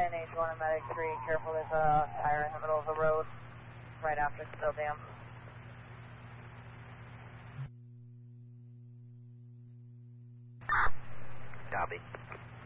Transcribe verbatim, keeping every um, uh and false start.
N H one and Medic three, careful, there's a tire in the middle of the road right after Still Dam. Copy.